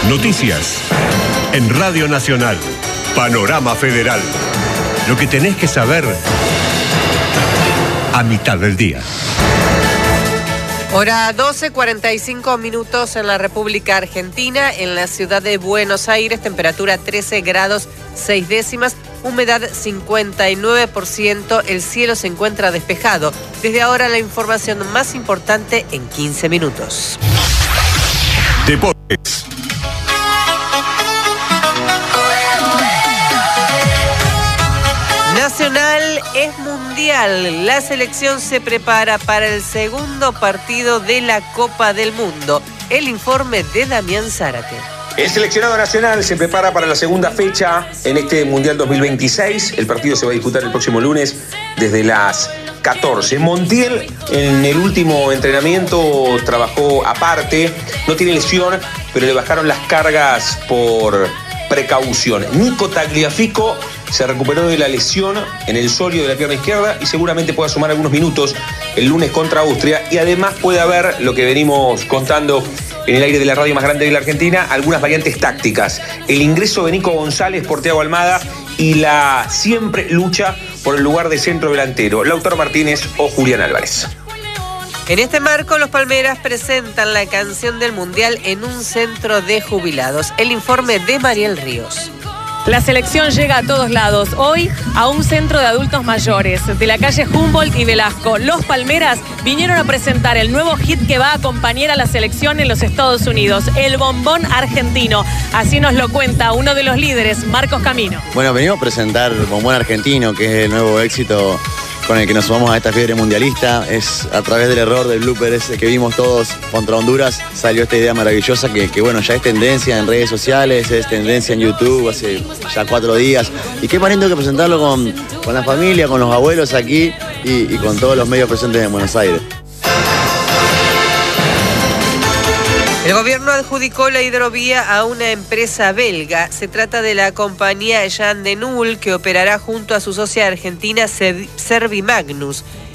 Noticias en Radio Nacional. Panorama Federal. Lo que tenés que saber a mitad del día. Hora 12:45 minutos en la República Argentina, en la ciudad de Buenos Aires, temperatura 13 grados 6 décimas, humedad 59%, el cielo se encuentra despejado. Desde ahora la información más importante en 15 minutos. Deportes. Nacional es mundial. La selección se prepara para el segundo partido de la Copa del Mundo. El informe de Damián Zárate. El seleccionado nacional se prepara para la segunda fecha en este Mundial 2026. El partido se va a disputar el próximo lunes desde las 14. Montiel en el último entrenamiento trabajó aparte. No tiene lesión, pero le bajaron las cargas por precaución. Nico Tagliafico se recuperó de la lesión en el sóleo de la pierna izquierda y seguramente pueda sumar algunos minutos el lunes contra Austria, y además puede haber, lo que venimos contando en el aire de la radio más grande de la Argentina, algunas variantes tácticas. El ingreso de Nico González por Thiago Almada y la siempre lucha por el lugar de centro delantero, Lautaro Martínez o Julián Álvarez. En este marco, los Palmeras presentan la canción del Mundial en un centro de jubilados. El informe de Mariel Ríos. La selección llega a todos lados, hoy a un centro de adultos mayores, de la calle Humboldt y Velasco. Los Palmeras vinieron a presentar el nuevo hit que va a acompañar a la selección en los Estados Unidos, el bombón argentino. Así nos lo cuenta uno de los líderes, Marcos Camino. Bueno, venimos a presentar Bombón Argentino, que es el nuevo éxito con el que nos sumamos a esta fiebre mundialista. Es a través del error del blooper ese que vimos todos contra Honduras, salió esta idea maravillosa que bueno, ya es tendencia en redes sociales, es tendencia en YouTube hace ya 4 días. Y qué más lindo que presentarlo con la familia, con los abuelos aquí y con todos los medios presentes en Buenos Aires. El gobierno adjudicó la hidrovía a una empresa belga. Se trata de la compañía Jan de Null, que operará junto a su socia argentina Servimagnus.